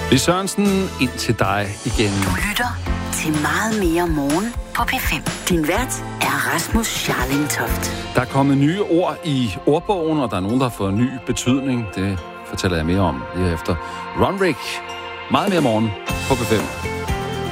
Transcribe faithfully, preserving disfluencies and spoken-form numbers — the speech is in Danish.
Lis Sørensen, ind til dig igen. Du lytter til Meget mere morgen på P fem. Din vært er Rasmus Scharling-Toft. Der er kommet nye ord i ordbogen, og der er nogen, der har fået ny betydning. Det fortæller jeg mere om lige efter. Runrig. Meget mere morgen på P fem.